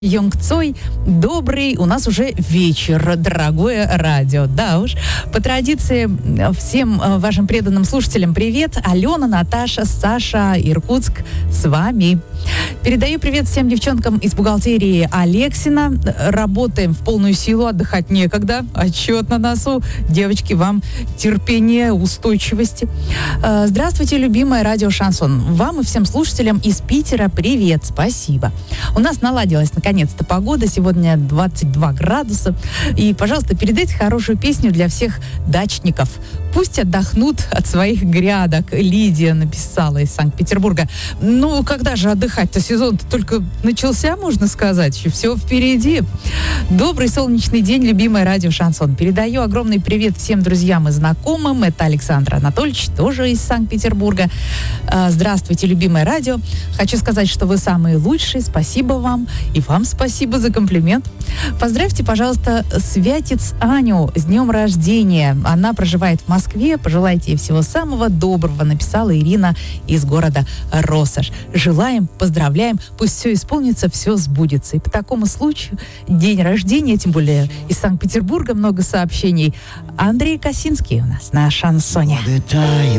Йонгцой, добрый у нас уже вечер, дорогое радио. Да уж, по традиции всем вашим преданным слушателям привет. Алена, Наташа, Саша, Иркутск с вами. Передаю привет всем девчонкам из бухгалтерии Алексина. Работаем в полную силу, отдыхать некогда. Отчет на носу. Девочки, вам терпения, устойчивости. Здравствуйте, любимое радио Шансон. Вам и всем слушателям из Питера привет, спасибо. У нас наладилась наконец-то погода. Сегодня 22 градуса. И, пожалуйста, передайте хорошую песню для всех дачников. Пусть отдохнут от своих грядок. Лидия написала из Санкт-Петербурга. Ну, когда же отдыхать-то? Сезон-то только начался, можно сказать. Еще все впереди. Добрый солнечный день, любимое радио Шансон. Передаю огромный привет всем друзьям и знакомым. Это Александр Анатольевич, тоже из Санкт-Петербурга. Здравствуйте, любимое радио. Хочу сказать, что вы самые лучшие. Спасибо вам. И вам спасибо за комплимент. Поздравьте, пожалуйста, Святец Аню с днем рождения. Она проживает в Москве. Пожелайте ей всего самого доброго, написала Ирина из города Россошь. Желаем, поздравляем, пусть все исполнится, все сбудется. И по такому случаю день рождения, тем более из Санкт-Петербурга много сообщений. Андрей Косинский у нас на шансоне.